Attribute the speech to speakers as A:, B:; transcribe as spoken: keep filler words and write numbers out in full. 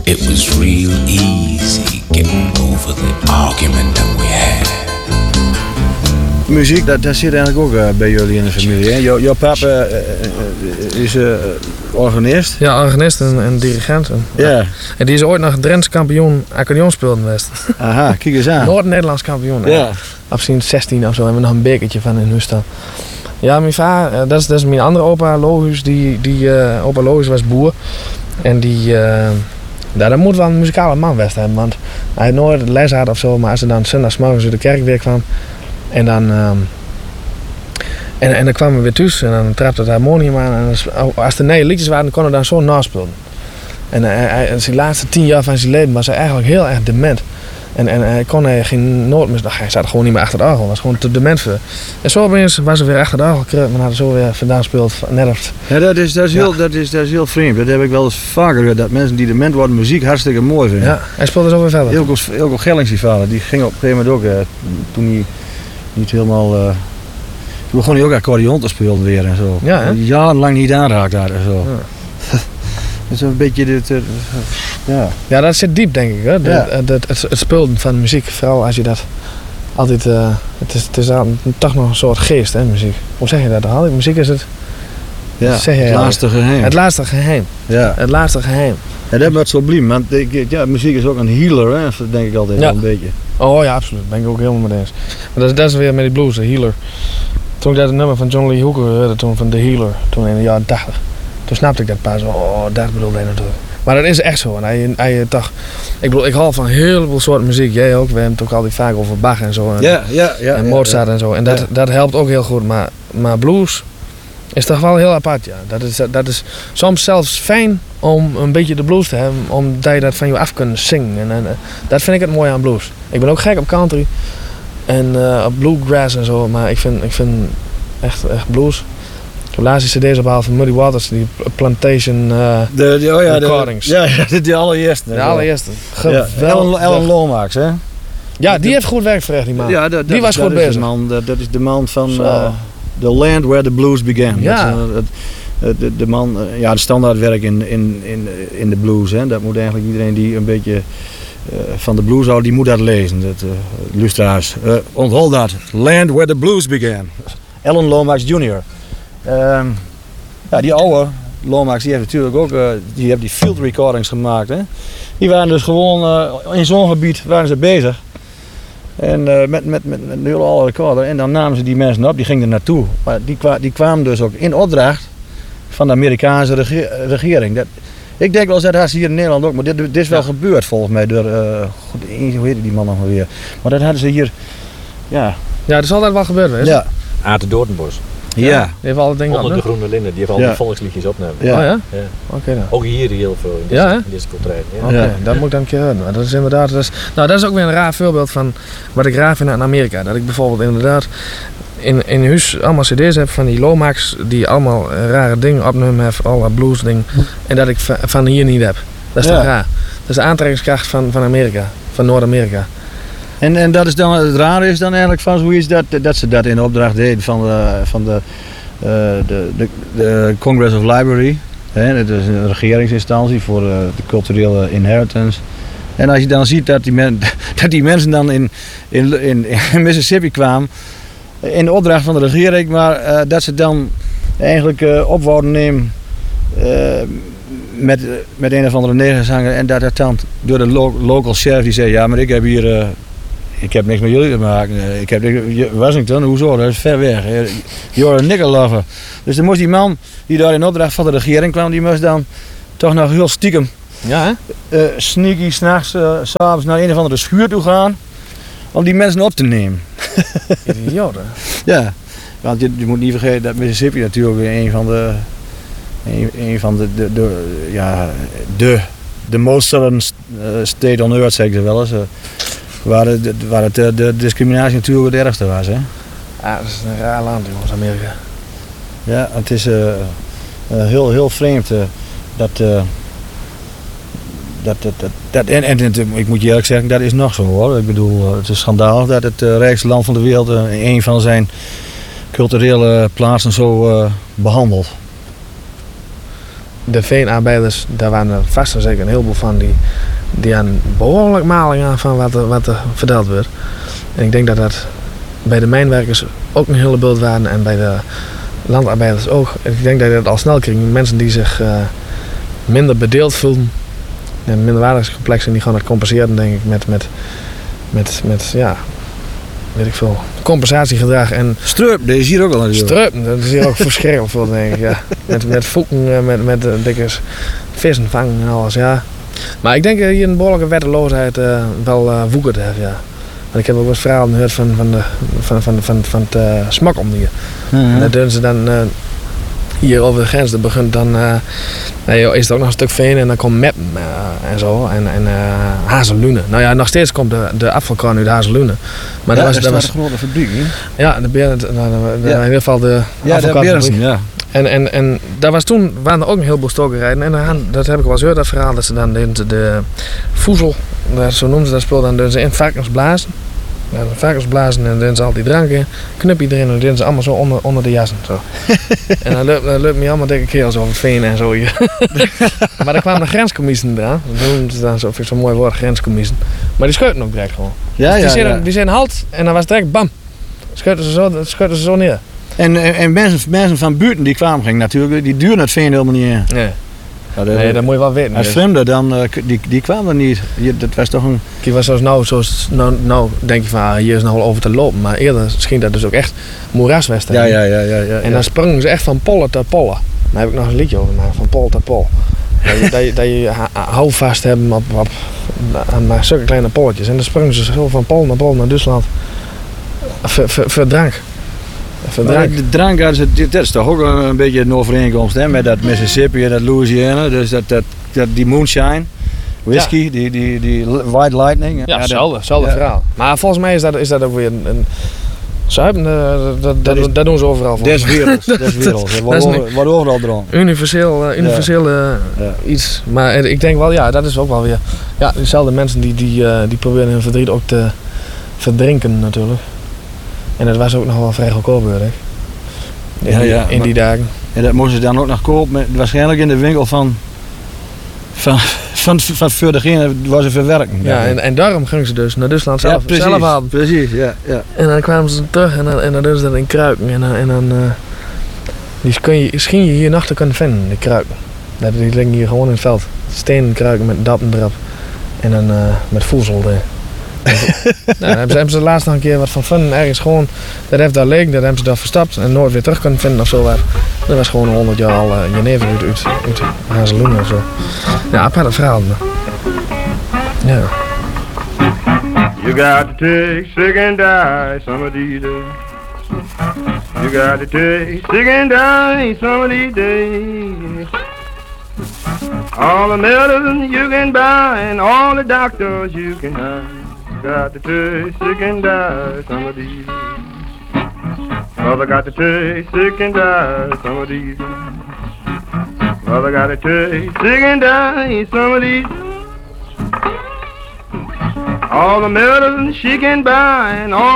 A: It was real easy getting over the argument that we had.
B: Muziek, dat, dat zit eigenlijk ook uh, bij jullie in de familie. Hè? Jouw, jouw papa uh, uh, is uh, organist.
C: Ja, organist en, en dirigent. En,
B: ja.
C: En die is ooit nog Drents kampioen accordeon speelde geweest.
B: Aha, kijk eens aan.
C: Noord-Nederlands kampioen.
B: Ja.
C: Misschien zestien of zo hebben we nog een bekertje van in huis staan. Ja, mijn vader, dat is, dat is mijn andere opa Lohuis. Die, die, uh, opa Lohuis was boer. En die, uh, ja, dat moet wel een muzikale man best hebben. Want hij had nooit les had of zo. Maar als hij dan zondagsmorgens uit de kerk weer kwam. En dan, um, en, en dan kwamen we weer thuis en dan trapte het harmonium aan. En als er nieuwe liedjes waren, dan kon hij dan zo naspelen. En hij, hij, zijn laatste tien jaar van zijn leven was hij eigenlijk heel erg dement. En, en hij kon hij geen noot meer. Hij zat gewoon niet meer achter de orgel, was gewoon te dement voor. En zo opeens was hij weer achter de orgel gekregen, maar hadden zo weer vandaan gespeeld. Net
B: ja, dat is, dat, is heel, ja. dat, is, dat is heel vreemd. Dat heb ik wel eens vaker gehoord, dat mensen die dement worden muziek hartstikke mooi vinden.
C: Ja, hij speelde zo weer verder.
B: Ilko, Ilko Gellings, die vader, die ging op een gegeven moment ook, uh, toen hij niet helemaal... Uh, toen begon hij ook accordeon te spelen weer en zo.
C: Ja,
B: jarenlang niet aanraakt daar en zo. Ja. Dat is een beetje dit, uh, ja.
C: Ja, dat zit diep denk ik. Hè? De, ja. de, het, het spelen van muziek, vooral als je dat altijd... Uh, het is, het is toch nog een soort geest, hè, muziek. Hoe zeg je dat al? Muziek is het...
B: Ja,
C: zeg je
B: het laatste geheim.
C: Het laatste geheim.
B: Ja.
C: Het laatste geheim.
B: Ja, dat wordt zo bliem, want ja, muziek is ook een healer, hè? Dat denk ik altijd ja. wel een beetje.
C: Oh ja, absoluut. Ben ik ook helemaal mee eens. Maar dat is, dat is weer met die blues, de healer. Toen ik dat het nummer van John Lee Hooker hoorde, toen van The Healer, toen in de jaren tachtig. Toen snapte ik dat pas, oh, dat bedoelde hij natuurlijk. Maar dat is echt zo. En hij, hij, toch, ik bedoel, ik hou van heel veel soorten muziek. Jij ook. We hebben het ook altijd vaak over Bach en zo. En,
B: ja, ja, ja,
C: en Mozart ja, ja. en zo. En dat, ja. dat helpt ook heel goed. Maar, maar blues is toch wel heel apart, ja. Dat is, dat is soms zelfs fijn om een beetje de blues te hebben, omdat je dat van je af kunt zingen. En, en dat vind ik het mooie aan blues. Ik ben ook gek op country en uh, op bluegrass en zo, maar ik vind, ik vind echt, echt blues. Ik heb laatst die cd's opgehaald van Muddy Waters, die Plantation uh,
B: de, de, oh ja,
C: recordings.
B: De, ja, ja, de allereerste.
C: De allereerste.
B: Ja, Ellen, Ellen Lomax, hè?
C: Ja, die de, heeft goed werk verricht, die man.
B: Ja, dat,
C: die
B: dat
C: was
B: is,
C: goed
B: dat
C: bezig.
B: Is de man, dat, dat is de man van uh, The Land Where the Blues Began.
C: Ja.
B: Dat is, uh, de, de man, uh, ja, de standaardwerk in, in, in, in de blues, hè? Dat moet eigenlijk iedereen die een beetje uh, van de blues houdt, die moet dat lezen. Dat, uh, luisteraars, uh, onthoud dat. Land Where the Blues Began. Ellen Lomax junior Um, ja, die oude Lomax, die heeft natuurlijk ook uh, die, heeft die field recordings gemaakt. Hè? Die waren dus gewoon uh, in zo'n gebied waren ze bezig. En uh, met, met, met, met een hele oude recorder. En dan namen ze die mensen op, die gingen er naartoe. Maar die, kwa, die kwamen dus ook in opdracht van de Amerikaanse rege regering. Dat, ik denk wel eens dat dat hier in Nederland ook, maar dit, dit is wel ja. gebeurd volgens mij door, uh, goed, hoe heet die man nog weer. Maar dat hadden ze hier, ja.
C: Ja, dat is altijd wel gebeurd geweest.
B: Ja.
D: Aad Doornbos.
B: Ja. ja.
C: Die heeft alle dingen
D: Onder
C: op,
D: de groene linnen, die heeft al
B: ja.
D: die volksliedjes opnemen.
C: Ja. Oh ja?
D: Ja.
C: Oké okay, dan.
D: Ook hier heel veel in deze,
C: ja,
D: in deze contraire. Ja.
C: Oké, okay,
B: ja.
C: dat moet ik dan een keer horen. Maar dat is inderdaad, dat is, nou dat is ook weer een raar voorbeeld van wat ik raar vind aan Amerika. Dat ik bijvoorbeeld inderdaad in, in huis allemaal cd's heb van die Lomax die allemaal rare dingen opnemen hebben, alle blues dingen. En dat ik van hier niet heb. Dat is ja. toch raar. Dat is de aantrekkingskracht van, van Amerika, van Noord-Amerika.
B: En, en dat is dan, het rare is dan eigenlijk van zoiets dat, dat ze dat in opdracht deden van de, van de, uh, de, de, de Congress of Library. Hè, dat is een regeringsinstantie voor uh, de culturele inheritance. En als je dan ziet dat die, men, dat die mensen dan in, in, in, in Mississippi kwamen in de opdracht van de regering, maar uh, dat ze dan eigenlijk uh, op wouden nemen uh, met, met een of andere negerzanger en dat dat dan door de lo local sheriff die zei, ja maar ik heb hier... Uh, Ik heb niks met jullie te maken. Ik heb niks, Washington, hoezo? Dat is ver weg. You're a nigger lover. Dus dan moest die man die daar in opdracht van de regering kwam, die moest dan toch nog heel stiekem,
C: ja, hè?
B: Uh, sneaky, s'nachts, uh, s'avonds naar een of andere schuur toe gaan om die mensen op te nemen.
C: Idioot, hè?
B: Ja, want je, je moet niet vergeten dat Mississippi natuurlijk een van de, een, een van de, de, de, ja, de, de most southern state on earth, zeg ik wel eens. Uh, Waar, de, waar het, de, de discriminatie natuurlijk het ergste was. Hè?
C: Ja, dat is een raar land, jongens, Amerika.
B: Ja, het is uh, uh, heel, heel vreemd uh, dat, uh, dat, dat, dat, dat. En, en ik moet je eerlijk zeggen, dat is nog zo hoor. Ik bedoel, uh, het is schandalig dat het uh, rijkste land van de wereld uh, een van zijn culturele plaatsen zo uh, behandelt.
C: de veenarbeiders, daar waren er vast en zeker een heleboel van die, die aan behoorlijk maling aan van wat er, wat er verteld wordt. En ik denk dat dat bij de mijnwerkers ook een hele beeld waren en bij de landarbeiders ook. Ik denk dat je dat al snel kreeg. Mensen die zich uh, minder bedeeld voelden en een minderwaardigheidscomplex en die gewoon dat compenseerden, denk ik, met, met, met, met ja, weet ik veel, compensatiegedrag en
B: Streup, dat is hier ook al een
C: streupen. Dat is hier ook verschrikkelijk veel, denk ik. Ja. Met, met voeken, met, met uh, dikke vissen vangen en alles, ja. Maar ik denk dat hier een behoorlijke wetteloosheid uh, wel uh, woekerd heeft, ja. Want ik heb ook wel eens verhalen gehoord van, van, de, van, van, van, van het uh, smokkel hier.
B: Mm-hmm.
C: En dan doen ze dan uh, hier over de grens, dat begint dan, uh, nou, joh, is het ook nog een stuk veen en dan komt meppen uh, en zo. En, en uh, hazelune. Nou ja, nog steeds komt de, de afvalkruin uit hazelune. Maar
B: Ja,
C: dat was,
B: dat
C: dat
B: was
C: was
B: een grote fabriek, hè?
C: ja, de beren, nou, de,
B: Ja.
C: in ieder geval de
B: Ja, de
C: afvalkruinfabriek.
B: Berensen, ja.
C: En, en, en daar was toen, waren er ook een heleboel stokerrijden. En dan, gaan- dat heb ik wel eens gehoord, dat verhaal, dat ze dan de, de voezel, zo noemen ze dat spul, dan doen ze in varkens blazen. Ja, de varkens blazen en dan doen ze al die dranken, knip je erin en dan doen ze allemaal zo onder, onder de jassen. Zo. En dan loopt, dan loopt me allemaal dikke kerels over het veen en zo hier. Maar daar kwamen de grenscommissiën eraan. Dat noemen ze dan zo, vind ik zo'n mooi woord, grenscommissiën. Maar die scheuten ook direct gewoon.
B: Ja,
C: die,
B: ja,
C: zeiden,
B: ja.
C: die zeiden halt en dan was het direct bam. Scheuten ze zo, scheuten ze zo neer.
B: En, en, en mensen, mensen van buiten die kwamen gingen natuurlijk, die duurden het veen helemaal niet in.
C: Nee,
B: Ja, dat,
C: nee dat moet je wel weten.
B: als
C: Dus.
B: vreemden dan, uh, die, die kwamen er niet. Je, dat was toch een...
C: Kijk, was zoals nou, zoals, nou, nou denk je van ah, hier is nou wel over te lopen. Maar eerder scheen dat dus ook echt moeraswest te
B: Ja,
C: hebben.
B: ja, ja, ja, ja.
C: En dan sprongen ze echt van pollen tot pollen. Daar heb ik nog een liedje over gemaakt, van pol tot pol. Dat je, dat je, dat je ha- houvast hebben op, op, aan maar zulke kleine polletjes. En dan sprongen ze zo van pol naar pol naar Duitsland. Voor, voor, voor drank. Voor
B: Maar
C: drank.
B: de drank, dat is, dat is toch ook een, een beetje een overeenkomst hè, met dat Mississippi en dat Louisiana. Dus dat, dat, dat, die moonshine, whisky, die, die, die white lightning.
C: Ja,
B: dat-
C: hetzelfde, hetzelfde
B: ja.
C: verhaal. Maar volgens mij is dat, is dat ook weer een... een zuipen, uh, dat, dat,
B: Dat is-
C: dat doen ze overal voor.
B: Des werelds, des werelds.
C: Dat
B: Wat
C: is
B: over- wat overal dronken.
C: Universeel, uh, universeel uh,
B: Ja.
C: iets. Maar ik denk wel, ja, dat is ook wel weer... Ja, diezelfde mensen die, die, uh, die proberen hun verdriet ook te verdrinken natuurlijk. En dat was ook nog wel vrij goedkoop, hoor, hè. In,
B: Ja,
C: die,
B: ja,
C: in
B: maar-
C: die dagen.
B: En dat moesten ze dan ook nog kopen, met, waarschijnlijk in de winkel van... Van, van, van, van voor degene waar ze verwerken.
C: Ja, en, en daarom gingen ze dus naar Duitsland
B: ja,
C: zelf,
B: precies,
C: zelf halen.
B: precies, ja, ja.
C: En dan kwamen ze terug en dan, en dan doen ze dat in kruiken. En dan, en dan uh, die kun je, schijn je hier nog te kunnen vinden, die kruiken. Dat- Die liggen hier gewoon in het veld. Stenen kruiken met dappen erop. En dan uh, met voedsel erin. nou, dan hebben ze, hebben ze laatst nog een keer wat van vinden. Ergens gewoon, dat heeft daar liggen, dat hebben ze daar verstapt en nooit weer terug kunnen vinden of zo. Wat. Dat was gewoon honderd jaar al uh, jenever uit, uit, uit Hazeloenen of zo. Ja, aparte verhaal. maar. Ja.
E: You got to take sick and die some of these days. You got to take sick and die some of these days. All the medicine you can buy and all the doctors you can hire. You got to take sick and die some of these days. Mother got to take sick and die some of these days. Mother got to take sick and die some of these days. All the medicine she can buy and all